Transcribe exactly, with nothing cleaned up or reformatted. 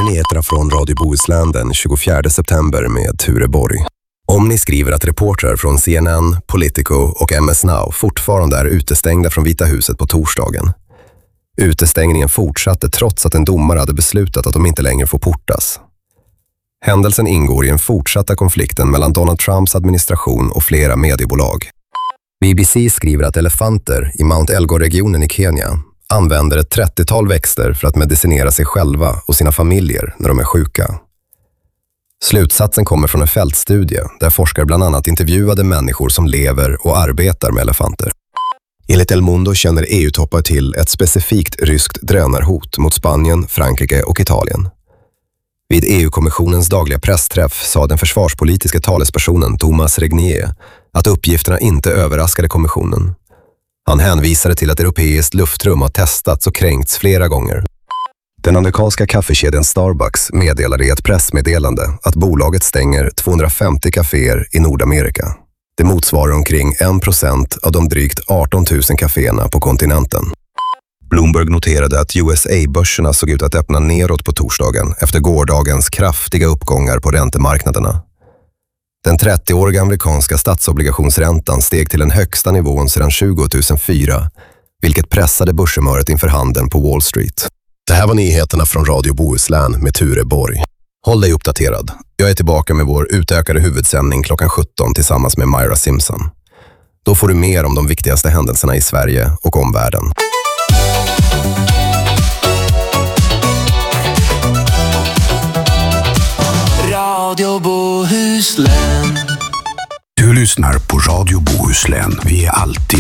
är nyheterna från Radio Bohuslän den tjugofjärde september med Ture Borg. Omni skriver att reportrar från C N N, Politico och M S Now fortfarande är utestängda från Vita huset på torsdagen. Utestängningen fortsatte trots att en domare hade beslutat att de inte längre får portas. Händelsen ingår i en fortsatta konflikten mellan Donald Trumps administration och flera mediebolag. B B C skriver att elefanter i Mount Elgon-regionen i Kenya använder ett trettiotal växter för att medicinera sig själva och sina familjer när de är sjuka. Slutsatsen kommer från en fältstudie där forskare bland annat intervjuade människor som lever och arbetar med elefanter. Enligt El Mundo känner E U-toppar till ett specifikt ryskt drönarhot mot Spanien, Frankrike och Italien. Vid E U-kommissionens dagliga pressträff sa den försvarspolitiska talespersonen Thomas Regnier att uppgifterna inte överraskade kommissionen. Han hänvisade till att europeiskt luftrum har testats och kränkts flera gånger. Den amerikanska kaffekedjan Starbucks meddelade i ett pressmeddelande att bolaget stänger tvåhundrafemtio kaféer i Nordamerika. Det motsvarar omkring en procent av de drygt arton tusen kaféerna på kontinenten. Bloomberg noterade att U S A-börserna såg ut att öppna neråt på torsdagen efter gårdagens kraftiga uppgångar på räntemarknaderna. Den trettioåriga amerikanska statsobligationsräntan steg till den högsta nivån sedan tjugohundrafyra, vilket pressade börshumöret inför handeln på Wall Street. Det här var nyheterna från Radio Bohuslän med Ture Borg. Håll dig uppdaterad. Jag är tillbaka med vår utökade huvudsändning klockan sjutton tillsammans med Myra Simpson. Då får du mer om de viktigaste händelserna i Sverige och omvärlden. Radio Bohuslän. Du lyssnar på Radio Bohuslän. Vi är alltid